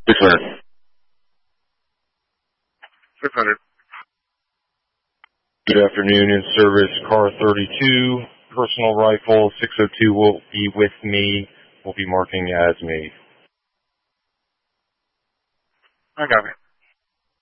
600. 600. Good afternoon, in service car 32, personal rifle 602 will be with me, will be marking as me. I got it.